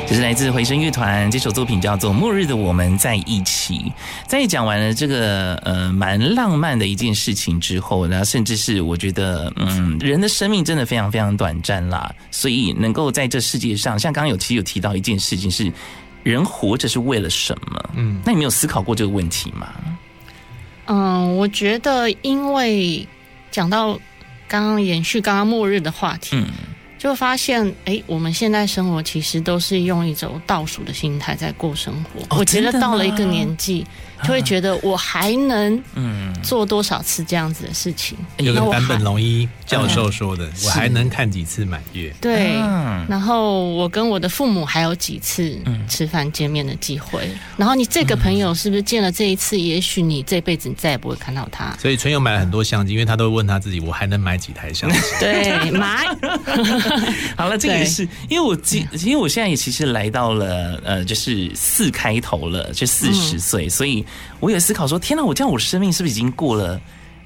这是来自回声乐团，这首作品叫做《末日的我们在一起》。在讲完了这个蛮浪漫的一件事情之后，然后甚至是我觉得人的生命真的非常非常短暂啦，所以能够在这世界上，像刚刚其实有提到一件事情是人活着是为了什么？那你没有思考过这个问题吗？ 我觉得因为讲到刚刚延续刚刚末日的话题，就发现我们现在生活其实都是用一种倒数的心态在过生活。我觉得到了一个年纪，就会觉得我还能做多少次这样子的事情。 有个坂本龙一教授说的，我还能看几次满月。 对，然后我跟我的父母还有几次吃饭见面的机会。然后你这个朋友是不是见了这一次，也许你这辈子你再也不会看到他。 所以春友买了很多相机，因为他都会问他自己，我还能买几台相机？ 对，买。 好了，这个也是，因为我现在也其实来到了就是4开头了，就40岁，所以我有思考说，天哪，我这样我的生命是不是已经过了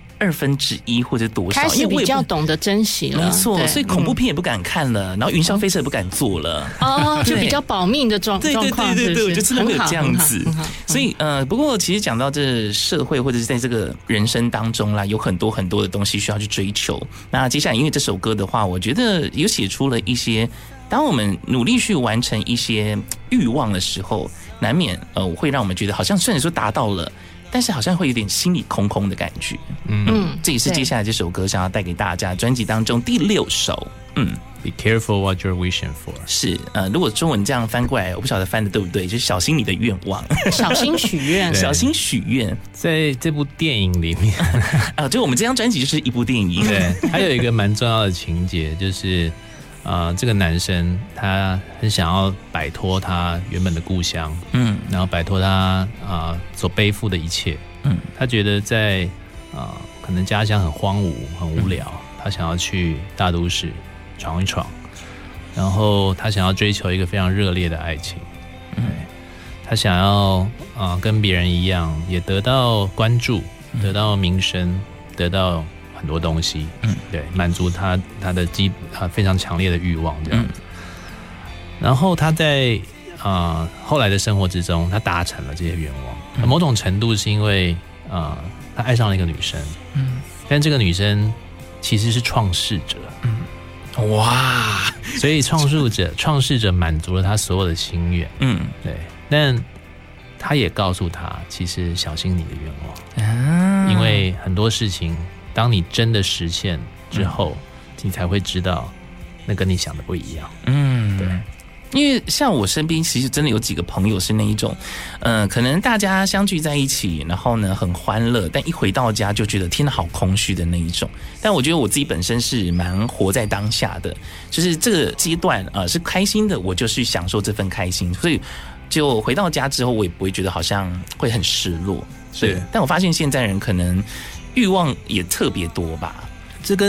1/2或者多少？ 开始比较懂得珍惜了， 没错，所以恐怖片也不敢看了，然后云霄飞车也不敢坐了， 就比较保命的状况。 对，我就真的会有这样子。所以不过其实讲到这社会或者是在这个人生当中啦，有很多很多的东西需要去追求。那接下来因为这首歌的话，我觉得有写出了一些，当我们努力去完成一些欲望的时候，难免会让我们觉得好像虽然说达到了，但是好像会有点心里空空的感觉。这也是接下来这首歌想要带给大家专辑当中第6首。 Be careful what you're wishing for。 是如果中文这样翻过来，我不晓得翻的对不对，就是小心你的愿望， 小心许愿， 小心许愿。 在这部电影里面就我们这张专辑就是一部电影。 对，还有一个蛮重要的情节，就是这个男生他很想要摆脱他原本的故乡，然后摆脱他所背负的一切，他觉得在可能家乡很荒芜很无聊，他想要去大都市闯一闯，然后他想要追求一个非常热烈的爱情，他想要跟别人一样，也得到关注，得到名声，得到很多东西，对，满足他的非常强烈的欲望这样子。然后他在后来的生活之中，他达成了这些愿望。某种程度是因为他爱上了一个女生，但这个女生其实是创世者， 哇！ 所以创世者满足了他所有的心愿，对。但他也告诉他，其实小心你的愿望，因为很多事情，当你真的实现之后，你才会知道，那跟你想的不一样。对。 因为像我身边其实真的有几个朋友是那一种，可能大家相聚在一起，然后呢很欢乐，但一回到家就觉得天哪好空虚的那一种。但我觉得我自己本身是蛮活在当下的，就是这个阶段是开心的，我就去享受这份开心，所以就回到家之后，我也不会觉得好像会很失落。 是， 但我发现现在人可能欲望也特别多吧。 这跟